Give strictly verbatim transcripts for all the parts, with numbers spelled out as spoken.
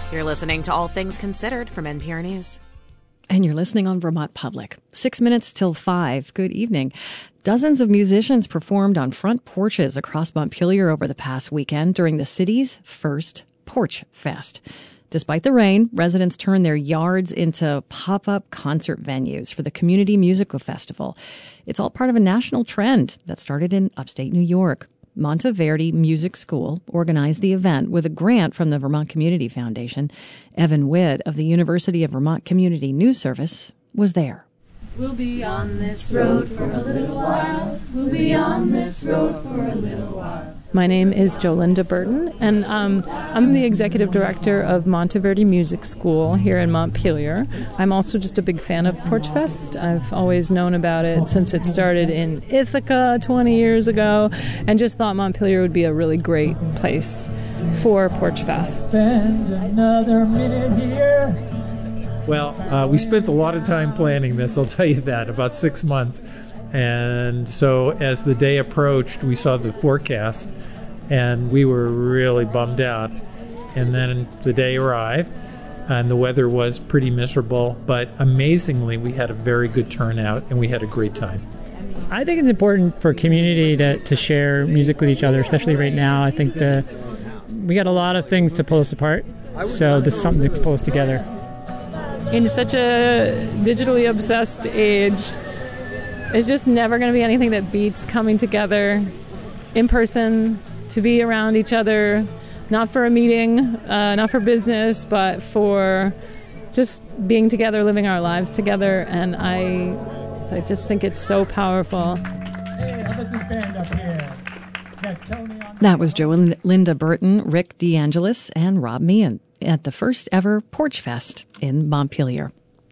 You're listening to All Things Considered from N P R News. And you're listening on Vermont Public. Six minutes till five. Good evening. Dozens of musicians performed on front porches across Montpelier over the past weekend during the city's first Porch Fest. Despite the rain, residents turned their yards into pop-up concert venues for the Community Musical Festival. It's all part of a national trend that started in upstate New York. Monteverdi Music School organized the event with a grant from the Vermont Community Foundation. Evan Witt of the University of Vermont Community News Service was there. We'll be on this road for a little while. We'll be on this road for a little while. My name is Jolinda Burton, and um, I'm the executive director of Monteverdi Music School here in Montpelier. I'm also just a big fan of Porch Fest. I've always known about it since it started in Ithaca twenty years ago, and just thought Montpelier would be a really great place for Porch Fest. Spend another minute here. Well, uh, we spent a lot of time planning this, I'll tell you that, about six months. And so as the day approached, we saw the forecast, and we were really bummed out. And then the day arrived, and the weather was pretty miserable. But amazingly, we had a very good turnout, and we had a great time. I think it's important for community to, to share music with each other, especially right now. I think the we got a lot of things to pull us apart, so this is something to pull us together. In such a digitally obsessed age, it's just never going to be anything that beats coming together in person, to be around each other, not for a meeting, uh, not for business, but for just being together, living our lives together. And I I just think it's so powerful. Hey, how about this band up here? Got Tony on. That was Jolinda Burton, Rick DeAngelis, and Rob Meehan at the first ever Porch Fest in Montpelier.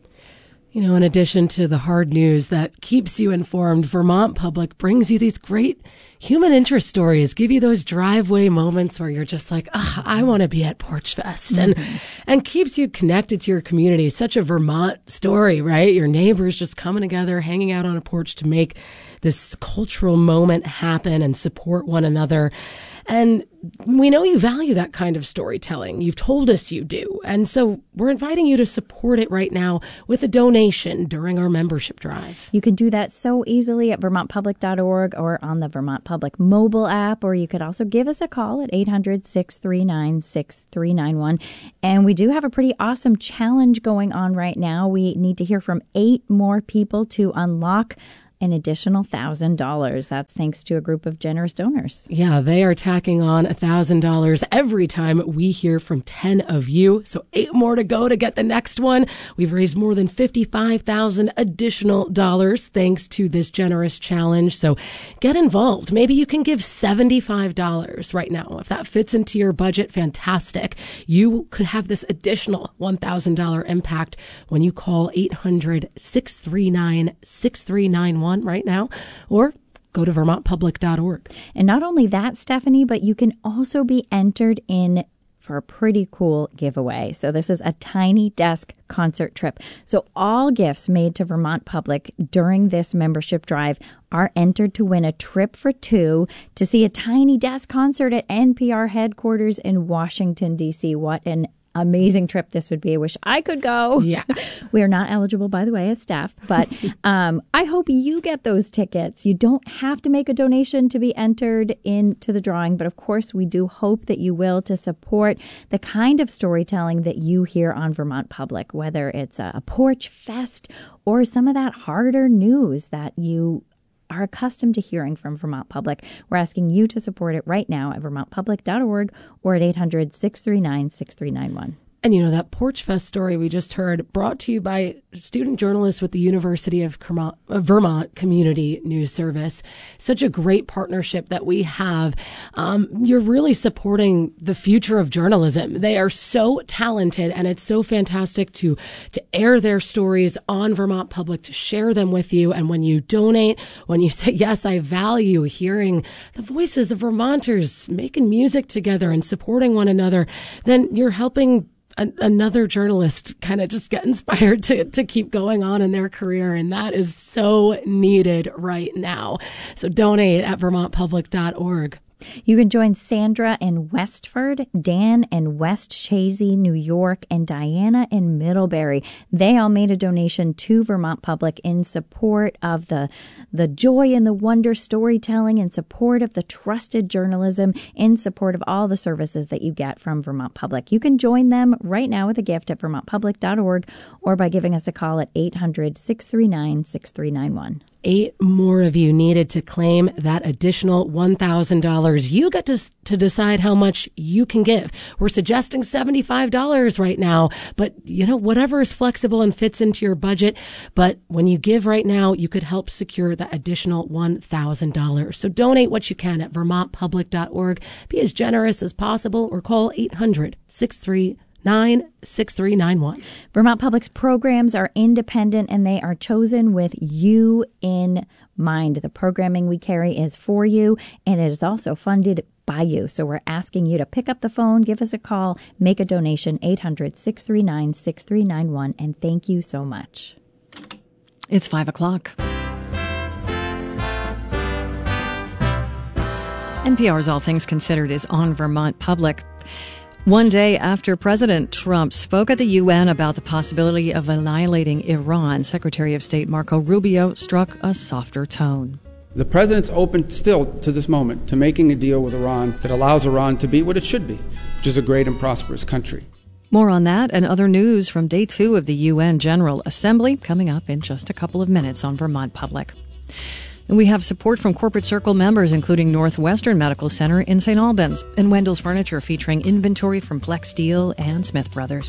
You know, in addition to the hard news that keeps you informed, Vermont Public brings you these great human interest stories, give you those driveway moments where you're just like, ah, I want to be at Porch Fest, mm-hmm. and and keeps you connected to your community. Such a Vermont story, right? Your neighbors just coming together, hanging out on a porch to make this cultural moment happen and support one another. And we know you value that kind of storytelling. You've told us you do. And so we're inviting you to support it right now with a donation during our membership drive. You can do that so easily at vermont public dot org or on the Vermont Public mobile app, or you could also give us a call at eight hundred, six three nine, six three nine one. And we do have a pretty awesome challenge going on right now. We need to hear from eight more people to unlock an additional one thousand dollars. That's thanks to a group of generous donors. Yeah, they are tacking on one thousand dollars every time we hear from ten of you. So eight more to go to get the next one. We've raised more than fifty-five thousand additional dollars thanks to this generous challenge. So get involved. Maybe you can give seventy-five dollars right now. If that fits into your budget, fantastic. You could have this additional one thousand dollars impact when you call eight hundred, six three nine, six three nine one right now, or go to vermont public dot org. And not only that, Stephanie, but you can also be entered in for a pretty cool giveaway. So this is a Tiny Desk concert trip. So all gifts made to Vermont Public during this membership drive are entered to win a trip for two to see a Tiny Desk concert at N P R headquarters in Washington, D C. What an amazing trip this would be. I wish I could go. Yeah. We are not eligible, by the way, as staff, but um, I hope you get those tickets. You don't have to make a donation to be entered into the drawing, but of course we do hope that you will, to support the kind of storytelling that you hear on Vermont Public, whether it's a, a Porch Fest or some of that harder news that you are accustomed to hearing from Vermont Public. We're asking you to support it right now at vermont public dot org or at eight hundred, six three nine, six three nine one. And, you know, that Porch Fest story we just heard, brought to you by student journalists with the University of Vermont Community News Service. Such a great partnership that we have. Um, you're really supporting the future of journalism. They are so talented, and it's so fantastic to, to air their stories on Vermont Public, to share them with you. And when you donate, when you say, yes, I value hearing the voices of Vermonters making music together and supporting one another, then you're helping another journalist kind of just get inspired to, to keep going on in their career. And that is so needed right now. So donate at vermont public dot org. You can join Sandra in Westford, Dan in West Chazy, New York, and Diana in Middlebury. They all made a donation to Vermont Public in support of the, the joy and the wonder storytelling, in support of the trusted journalism, in support of all the services that you get from Vermont Public. You can join them right now with a gift at vermont public dot org or by giving us a call at eight hundred, six three nine, six three nine one. Eight more of you needed to claim that additional one thousand dollars. You get to, to decide how much you can give. We're suggesting seventy-five dollars right now, but you know, whatever is flexible and fits into your budget. But when you give right now, you could help secure that additional one thousand dollars. So donate what you can at vermont public dot org. Be as generous as possible or call eight hundred, six three nine, six three nine one. Vermont Public's programs are independent and they are chosen with you in mind. The programming we carry is for you and it is also funded by you. So we're asking you to pick up the phone, give us a call, make a donation, eight hundred, six three nine, six three nine one. And thank you so much. It's five o'clock. N P R's All Things Considered is on Vermont Public. One day after President Trump spoke at the U N about the possibility of annihilating Iran, Secretary of State Marco Rubio struck a softer tone. The president's open still to this moment to making a deal with Iran that allows Iran to be what it should be, which is a great and prosperous country. More on that and other news from day two of the U N General Assembly coming up in just a couple of minutes on Vermont Public. And we have support from Corporate Circle members, including Northwestern Medical Center in Saint Albans and Wendell's Furniture, featuring inventory from Flex Steel and Smith Brothers.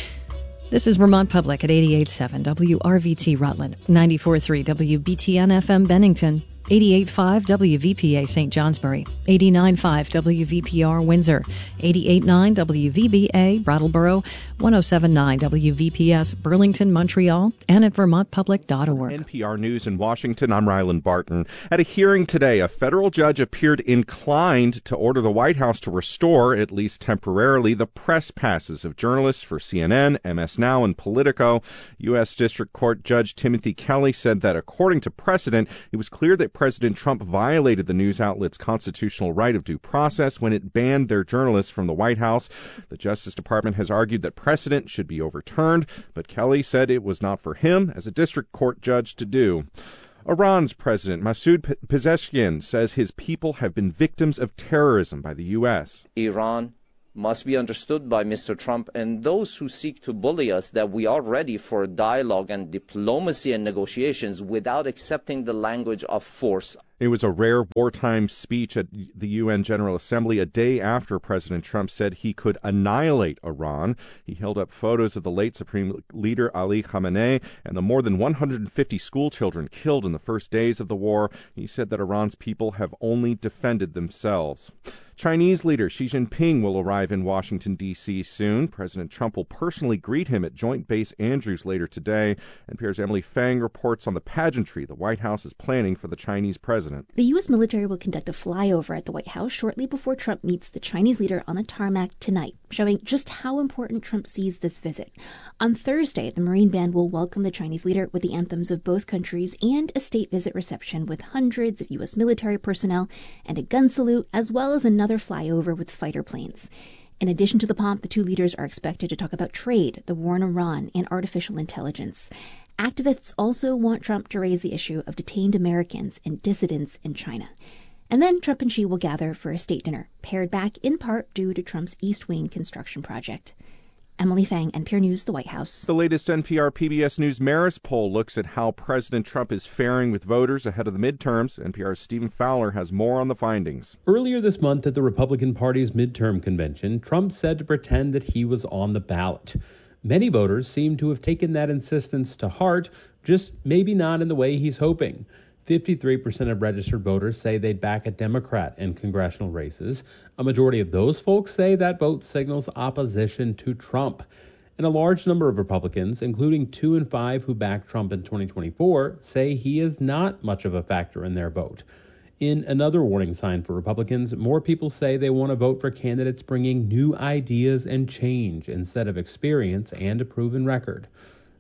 This is Vermont Public at eighty-eight point seven W R V T Rutland, ninety-four point three W B T N F M Bennington, eighty-eight point five W V P A Saint Johnsbury, eighty-nine point five W V P R Windsor, eighty-eight point nine W V B A Brattleboro, one oh seven point nine W V P S Burlington, Montreal, and at vermont public dot org. N P R News in Washington, I'm Ryland Barton. At a hearing today, a federal judge appeared inclined to order the White House to restore, at least temporarily, the press passes of journalists for C N N, M S Now, and Politico. U S. District Court Judge Timothy Kelly said that according to precedent, it was clear that President Trump violated the news outlet's constitutional right of due process when it banned their journalists from the White House. The Justice Department has argued that precedent should be overturned, but Kelly said it was not for him as a district court judge to do. Iran's President Masoud Pezeshkian says his people have been victims of terrorism by the U S. Iran must be understood by Mister Trump and those who seek to bully us that we are ready for dialogue and diplomacy and negotiations without accepting the language of force. It was a rare wartime speech at the U N General Assembly a day after President Trump said he could annihilate Iran. He held up photos of the late Supreme Leader Ali Khamenei and the more than one hundred fifty school children killed in the first days of the war. He said that Iran's people have only defended themselves. Chinese leader Xi Jinping will arrive in Washington, D C soon. President Trump will personally greet him at Joint Base Andrews later today. N P R's Emily Fang reports on the pageantry the White House is planning for the Chinese president. The U S military will conduct a flyover at the White House shortly before Trump meets the Chinese leader on the tarmac tonight, showing just how important Trump sees this visit. On Thursday, the Marine Band will welcome the Chinese leader with the anthems of both countries and a state visit reception with hundreds of U S military personnel and a gun salute, as well as another flyover with fighter planes. In addition to the pomp, the two leaders are expected to talk about trade, the war in Iran, and artificial intelligence. Activists also want Trump to raise the issue of detained Americans and dissidents in China. And then Trump and Xi will gather for a state dinner, pared back in part due to Trump's East Wing construction project. Emily Fang, N P R News, the White House. The latest N P R P B S News Marist poll looks at how President Trump is faring with voters ahead of the midterms. N P R's Stephen Fowler has more on the findings. Earlier this month at the Republican Party's midterm convention, Trump said to pretend that he was on the ballot. Many voters seem to have taken that insistence to heart, just maybe not in the way he's hoping. fifty-three percent of registered voters say they'd back a Democrat in congressional races. A majority of those folks say that vote signals opposition to Trump. And a large number of Republicans, including two in five who backed Trump in twenty twenty-four, say he is not much of a factor in their vote. In another warning sign for Republicans, more people say they want to vote for candidates bringing new ideas and change instead of experience and a proven record.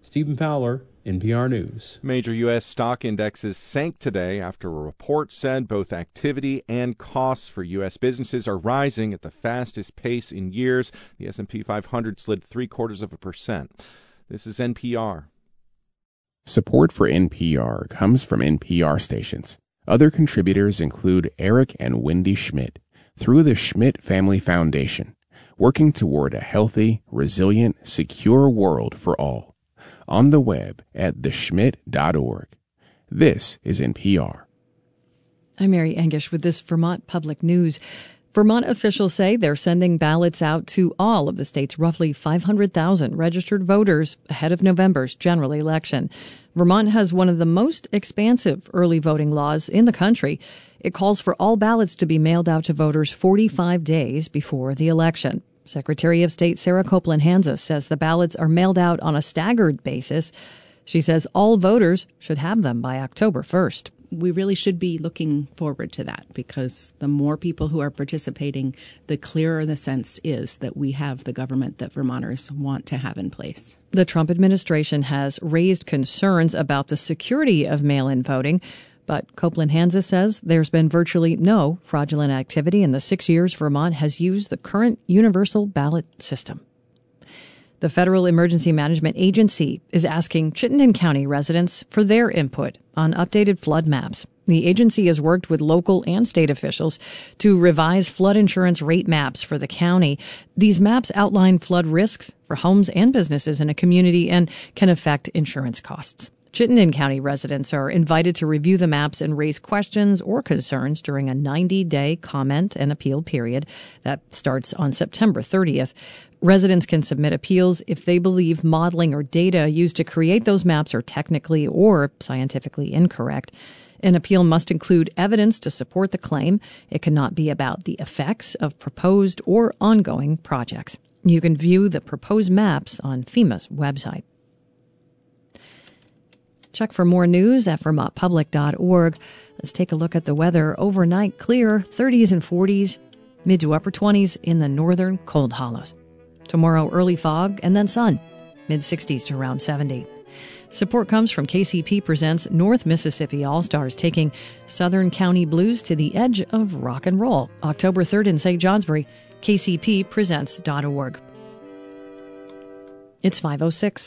Stephen Fowler, N P R News. Major U S stock indexes sank today after a report said both activity and costs for U S businesses are rising at the fastest pace in years. The S and P five hundred slid three quarters of a percent. This is N P R. Support for N P R comes from N P R stations. Other contributors include Eric and Wendy Schmidt through the Schmidt Family Foundation, working toward a healthy, resilient, secure world for all. On the web at the schmidt dot org. This is N P R. I'm Mary Engish with this Vermont Public News. Vermont officials say they're sending ballots out to all of the state's roughly five hundred thousand registered voters ahead of November's general election. Vermont has one of the most expansive early voting laws in the country. It calls for all ballots to be mailed out to voters forty-five days before the election. Secretary of State Sarah Copeland-Hanzas says the ballots are mailed out on a staggered basis. She says all voters should have them by October first. We really should be looking forward to that, because the more people who are participating, the clearer the sense is that we have the government that Vermonters want to have in place. The Trump administration has raised concerns about the security of mail-in voting, but Copeland-Hanzas says there's been virtually no fraudulent activity in the six years Vermont has used the current universal ballot system. The Federal Emergency Management Agency is asking Chittenden County residents for their input on updated flood maps. The agency has worked with local and state officials to revise flood insurance rate maps for the county. These maps outline flood risks for homes and businesses in a community and can affect insurance costs. Chittenden County residents are invited to review the maps and raise questions or concerns during a ninety-day comment and appeal period that starts on September thirtieth. Residents can submit appeals if they believe modeling or data used to create those maps are technically or scientifically incorrect. An appeal must include evidence to support the claim. It cannot be about the effects of proposed or ongoing projects. You can view the proposed maps on FEMA's website. Check for more news at vermont public dot org. Let's take a look at the weather. Overnight, clear, thirties and forties, mid to upper twenties in the northern cold hollows. Tomorrow, early fog and then sun, mid sixties to around seventy. Support comes from K C P presents North Mississippi All-Stars, taking Southern County Blues to the edge of rock and roll. October third in Saint Johnsbury, K C P presents dot org. It's five oh six.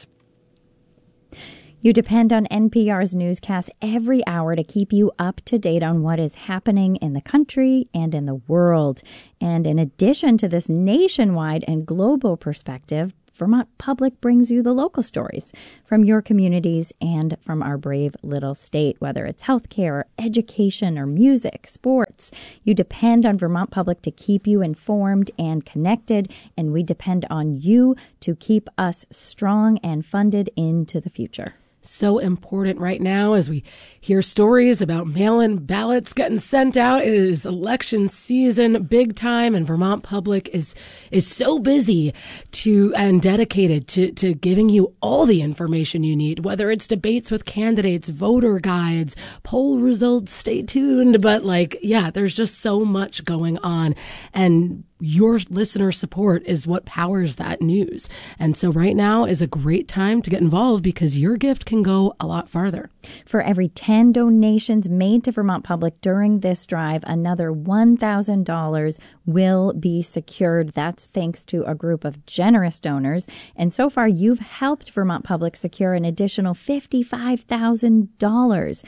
You depend on N P R's newscast every hour to keep you up to date on what is happening in the country and in the world. And in addition to this nationwide and global perspective, Vermont Public brings you the local stories from your communities and from our brave little state, whether it's healthcare, education, or music, sports. You depend on Vermont Public to keep you informed and connected, and we depend on you to keep us strong and funded into the future. So important right now as we hear stories about mail-in ballots getting sent out. It is election season, big time, and Vermont Public is is so busy to and dedicated to, to giving you all the information you need, whether it's debates with candidates, voter guides, poll results. Stay tuned. But like, yeah, there's just so much going on. And your listener support is what powers that news. And so right now is a great time to get involved because your gift can go a lot farther. For every ten donations made to Vermont Public during this drive, another one thousand dollars will be secured. That's thanks to a group of generous donors. And so far, you've helped Vermont Public secure an additional fifty-five thousand dollars.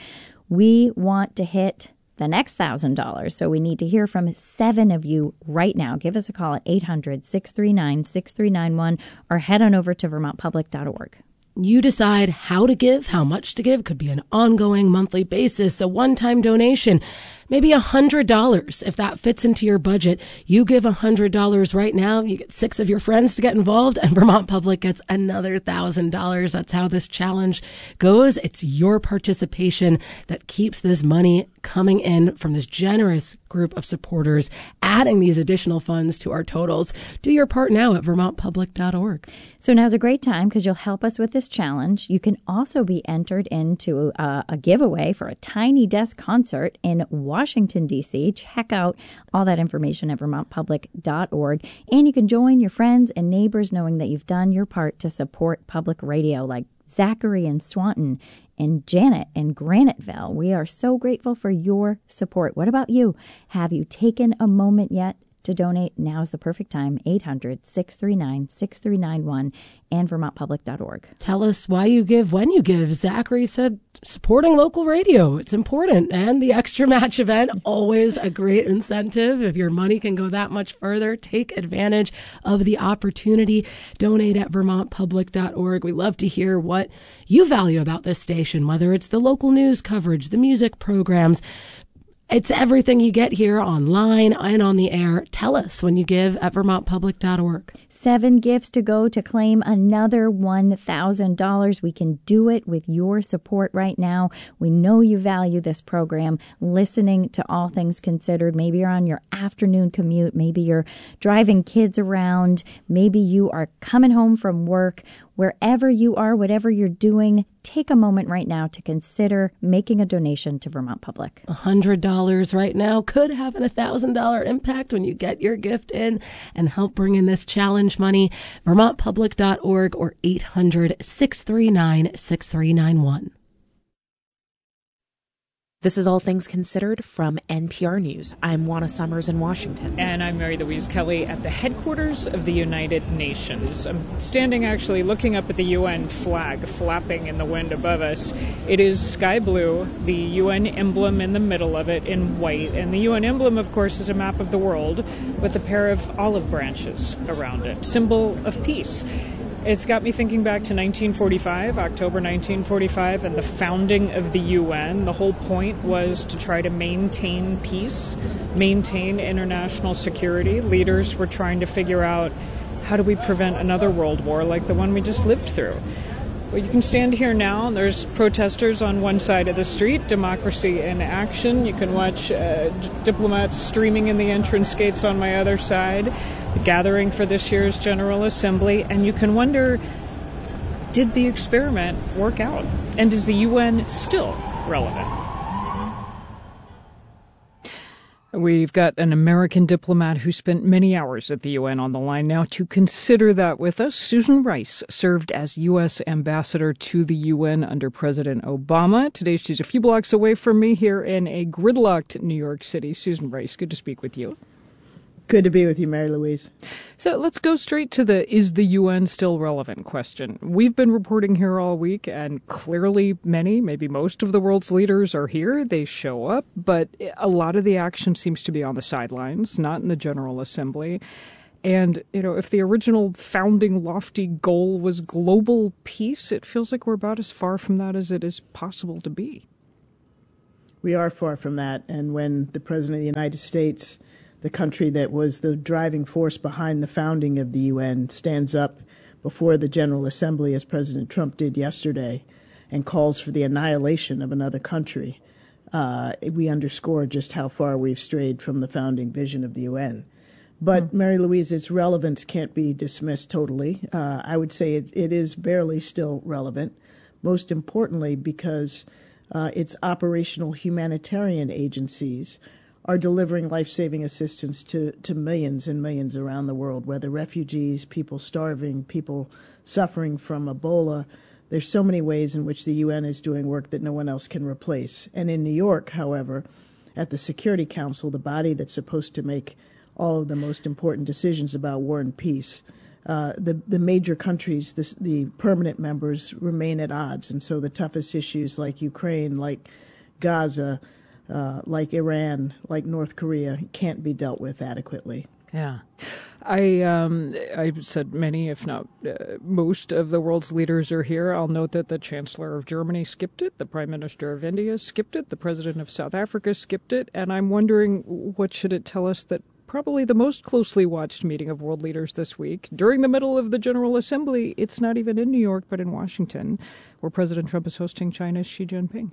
We want to hit the next one thousand dollars. So we need to hear from seven of you right now. Give us a call at eight hundred, six three nine, six three nine one or head on over to vermont public dot org. You decide how to give, how much to give. Could be an ongoing monthly basis, a one-time donation, maybe one hundred dollars. If that fits into your budget, you give one hundred dollars right now. You get six of your friends to get involved, and Vermont Public gets another one thousand dollars. That's how this challenge goes. It's your participation that keeps this money coming in from this generous group of supporters, adding these additional funds to our totals. Do your part now at vermont public dot org. So now's a great time because you'll help us with this challenge. You can also be entered into a, a giveaway for a Tiny Desk concert in Washington, D C. Check out all that information at vermont public dot org. And you can join your friends and neighbors knowing that you've done your part to support public radio, like Zachary in Swanton, and Janet in Graniteville. We are so grateful for your support. What about you? Have you taken a moment yet to donate? Now's the perfect time. eight hundred, six three nine, six three nine one and vermont public dot org. Tell us why you give when you give. Zachary said supporting local radio. It's important. And the Extra Match event, always a great incentive. If your money can go that much further, take advantage of the opportunity. Donate at vermont public dot org. We love to hear what you value about this station, whether it's the local news coverage, the music programs. It's everything you get here online and on the air. Tell us when you give at vermont public dot org. Seven gifts to go to claim another one thousand dollars. We can do it with your support right now. We know you value this program, listening to All Things Considered. Maybe you're on your afternoon commute. Maybe you're driving kids around. Maybe you are coming home from work. Wherever you are, whatever you're doing, take a moment right now to consider making a donation to Vermont Public. one hundred dollars right now could have an one thousand dollars impact when you get your gift in and help bring in this challenge money. vermont public dot org or eight hundred, six three nine, six three nine one. This is All Things Considered from N P R News. I'm Juana Summers in Washington. And I'm Mary Louise Kelly at the headquarters of the United Nations. I'm standing actually looking up at the U N flag flapping in the wind above us. It is sky blue, the U N emblem in the middle of it in white. And the U N emblem, of course, is a map of the world with a pair of olive branches around it, symbol of peace. It's got me thinking back to nineteen forty-five, October nineteen forty-five, and the founding of the U N. The whole point was to try to maintain peace, maintain international security. Leaders were trying to figure out, how do we prevent another world war like the one we just lived through? Well, you can stand here now, and there's protesters on one side of the street, democracy in action. You can watch uh, diplomats streaming in the entrance gates on my other side, the gathering for this year's General Assembly, and you can wonder, did the experiment work out? And is the U N still relevant? We've got an American diplomat who spent many hours at the U N on the line now to consider that with us. Susan Rice served as U S ambassador to the U N under President Obama. Today she's a few blocks away from me here in a gridlocked New York City. Susan Rice, good to speak with you. Good to be with you, Mary Louise. So let's go straight to the is the U N still relevant question. We've been reporting here all week, and clearly many, maybe most of the world's leaders are here. They show up, but a lot of the action seems to be on the sidelines, not in the General Assembly. And, you know, if the original founding lofty goal was global peace, it feels like we're about as far from that as it is possible to be. We are far from that. And when the President of the United States, the country that was the driving force behind the founding of the U N, stands up before the General Assembly, as President Trump did yesterday, and calls for the annihilation of another country, uh, we underscore just how far we've strayed from the founding vision of the U N. But, mm. Mary Louise, its relevance can't be dismissed totally. Uh, I would say it, it is barely still relevant, most importantly because uh, its operational humanitarian agencies are delivering life-saving assistance to, to millions and millions around the world, whether refugees, people starving, people suffering from Ebola. There's so many ways in which the U N is doing work that no one else can replace. And in New York, however, at the Security Council, the body that's supposed to make all of the most important decisions about war and peace, uh, the, the major countries, the, the permanent members, remain at odds. And so the toughest issues like Ukraine, like Gaza, Uh, like Iran, like North Korea, can't be dealt with adequately. Yeah. I um, I said many, if not uh, most, of the world's leaders are here. I'll note that the Chancellor of Germany skipped it, the Prime Minister of India skipped it, the President of South Africa skipped it, and I'm wondering, what should it tell us that probably the most closely watched meeting of world leaders this week, during the middle of the General Assembly, it's not even in New York, but in Washington, where President Trump is hosting China's Xi Jinping?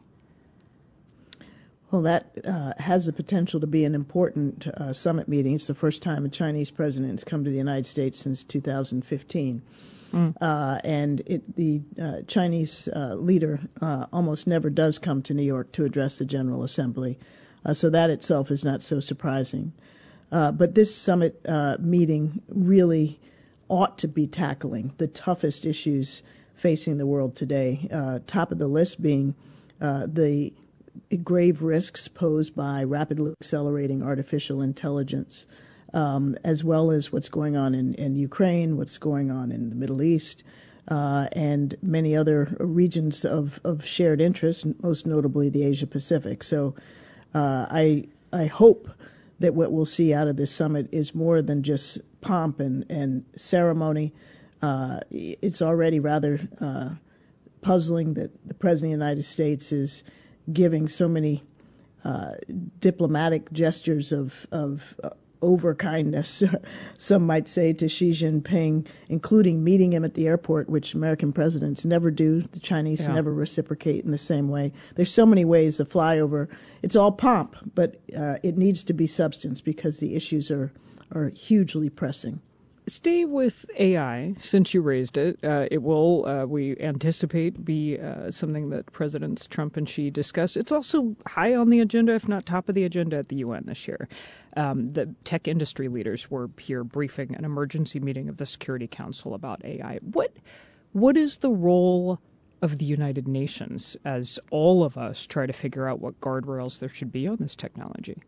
Well, that uh, has the potential to be an important uh, summit meeting. It's the first time a Chinese president has come to the United States since two thousand fifteen. Mm. Uh, and it, the uh, Chinese uh, leader uh, almost never does come to New York to address the General Assembly. Uh, so that itself is not so surprising. Uh, but this summit uh, meeting really ought to be tackling the toughest issues facing the world today. Uh, top of the list being uh, the grave risks posed by rapidly accelerating artificial intelligence, um, as well as what's going on in, in Ukraine, what's going on in the Middle East, uh, and many other regions of, of shared interest, most notably the Asia Pacific. So uh, I I hope that what we'll see out of this summit is more than just pomp and, and ceremony. Uh, it's already rather uh, puzzling that the President of the United States is giving so many uh, diplomatic gestures of, of uh, over-kindness, some might say, to Xi Jinping, including meeting him at the airport, which American presidents never do. The Chinese yeah. never reciprocate in the same way. There's so many ways to fly over. It's all pomp, but uh, it needs to be substance because the issues are, are hugely pressing. Stay with A I, since you raised it. Uh, it will, uh, we anticipate, be uh, something that Presidents Trump and Xi discuss. It's also high on the agenda, if not top of the agenda at the U N this year. Um, the tech industry leaders were here briefing an emergency meeting of the Security Council about A I. What, what is the role of the United Nations as all of us try to figure out what guardrails there should be on this technology?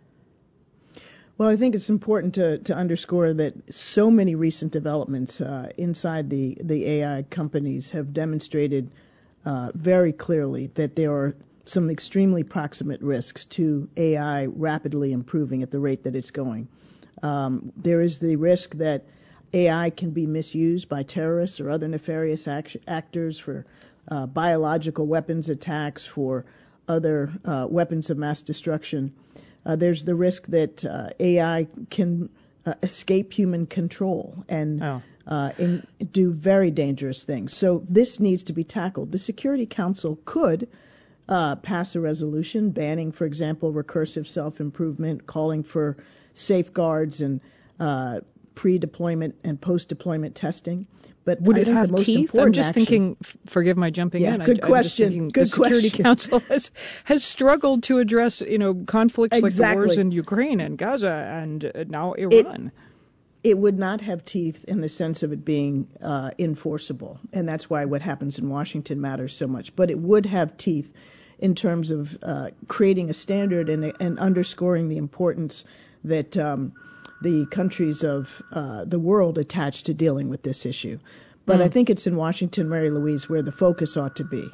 Well, I think it's important to, to underscore that so many recent developments uh, inside the, the A I companies have demonstrated uh, very clearly that there are some extremely proximate risks to A I rapidly improving at the rate that it's going. Um, there is the risk that A I can be misused by terrorists or other nefarious act- actors for uh, biological weapons attacks, for other uh, weapons of mass destruction. Uh, there's the risk that uh, A I can uh, escape human control and oh. uh, in, do very dangerous things. So this needs to be tackled. The Security Council could uh, pass a resolution banning, for example, recursive self-improvement, calling for safeguards and uh, pre-deployment and post-deployment testing. But would I it think have the most teeth? I'm just action, thinking, forgive my jumping yeah, in. Good I, question. I'm just thinking good the Security question. Council has, has struggled to address, you know, conflicts exactly. like the wars in Ukraine and Gaza and now Iran. It, it would not have teeth in the sense of it being uh, enforceable. And that's why what happens in Washington matters so much. But it would have teeth in terms of uh, creating a standard and, and underscoring the importance that um, the countries of uh, the world attach to dealing with this issue. But mm. I think it's in Washington, Mary Louise, where the focus ought to be.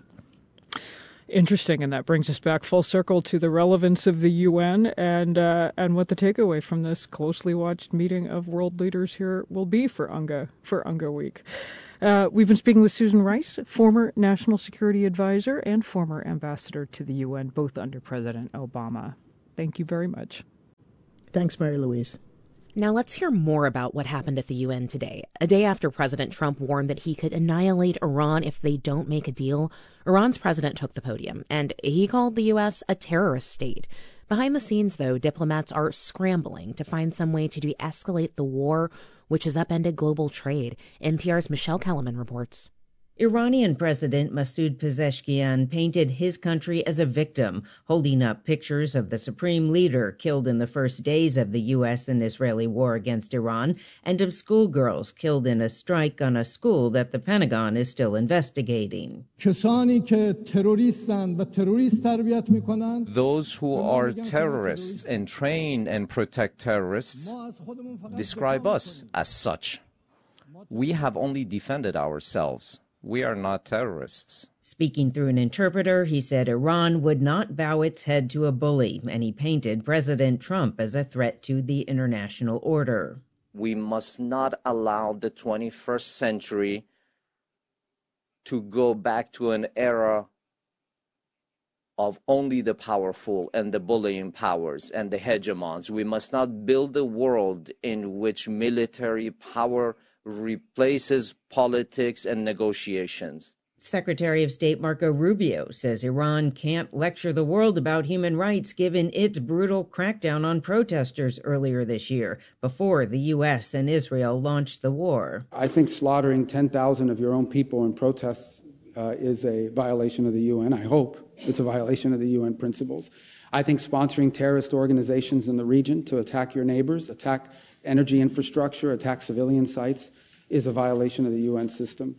Interesting, and that brings us back full circle to the relevance of the U N and uh, and what the takeaway from this closely watched meeting of world leaders here will be for UNGA for UNGA Week. Uh, we've been speaking with Susan Rice, former National Security Advisor and former ambassador to the U N, both under President Obama. Thank you very much. Thanks, Mary Louise. Now let's hear more about what happened at the U N today. A day after President Trump warned that he could annihilate Iran if they don't make a deal, Iran's president took the podium, and he called the U S a terrorist state. Behind the scenes, though, diplomats are scrambling to find some way to de-escalate the war, which has upended global trade. N P R's Michelle Kellerman reports. Iranian President Masoud Pezeshkian painted his country as a victim, holding up pictures of the supreme leader killed in the first days of the U S and Israeli war against Iran, and of schoolgirls killed in a strike on a school that the Pentagon is still investigating. Those who are terrorists and train and protect terrorists describe us as such. We have only defended ourselves. We are not terrorists. Speaking through an interpreter, he said Iran would not bow its head to a bully, and he painted President Trump as a threat to the international order. We must not allow the twenty-first century to go back to an era of only the powerful and the bullying powers and the hegemons. We must not build a world in which military power replaces politics and negotiations. Secretary of State Marco Rubio says Iran can't lecture the world about human rights given its brutal crackdown on protesters earlier this year, before the U S and Israel launched the war. I think slaughtering ten thousand of your own people in protests uh, is a violation of the U N. I hope it's a violation of the U N principles. I think sponsoring terrorist organizations in the region to attack your neighbors, attack energy infrastructure, attack civilian sites, is a violation of the U N system.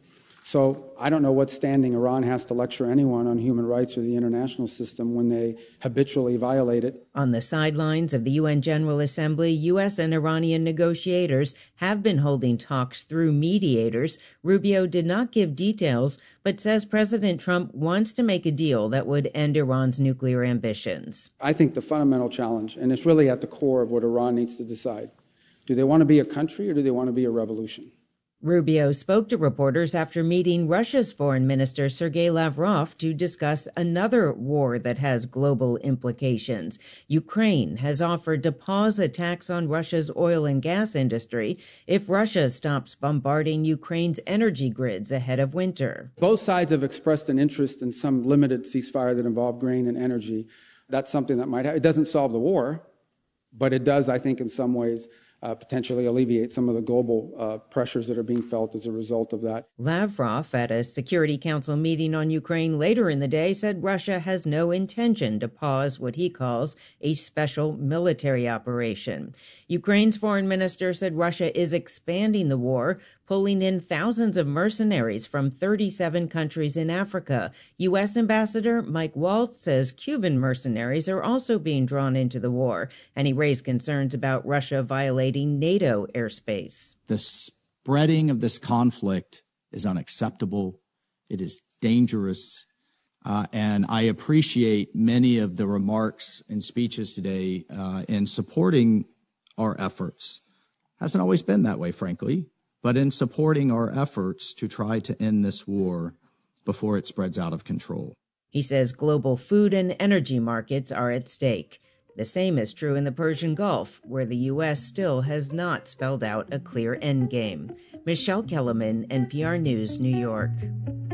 So I don't know what standing Iran has to lecture anyone on human rights or the international system when they habitually violate it. On the sidelines of the U N General Assembly, U S and Iranian negotiators have been holding talks through mediators. Rubio did not give details, but says President Trump wants to make a deal that would end Iran's nuclear ambitions. I think the fundamental challenge, and it's really at the core of what Iran needs to decide, do they want to be a country or do they want to be a revolution? Rubio spoke to reporters after meeting Russia's Foreign Minister Sergei Lavrov to discuss another war that has global implications. Ukraine has offered to pause attacks on Russia's oil and gas industry if Russia stops bombarding Ukraine's energy grids ahead of winter. Both sides have expressed an interest in some limited ceasefire that involve grain and energy. That's something that might have, it doesn't solve the war, but it does, I think, in some ways, Uh, potentially alleviate some of the global uh, pressures that are being felt as a result of that. Lavrov, at a Security Council meeting on Ukraine later in the day, said Russia has no intention to pause what he calls a special military operation. Ukraine's foreign minister said Russia is expanding the war, pulling in thousands of mercenaries from thirty-seven countries in Africa. U S Ambassador Mike Waltz says Cuban mercenaries are also being drawn into the war, and he raised concerns about Russia violating NATO airspace. The spreading of this conflict is unacceptable. It is dangerous. Uh, and I appreciate many of the remarks and speeches today uh, in supporting our efforts. Hasn't always been that way, frankly, but in supporting our efforts to try to end this war before it spreads out of control. He says global food and energy markets are at stake. The same is true in the Persian Gulf, where the U S still has not spelled out a clear endgame. Michelle Kellerman, N P R News, New York.